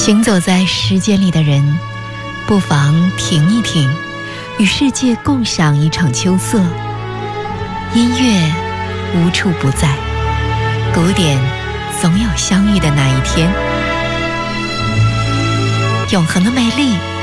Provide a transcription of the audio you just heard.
行走在时间里的人，不妨停一停，与世界共赏一场秋色。音乐无处不在，古典总有相遇的那一天。永恒的魅力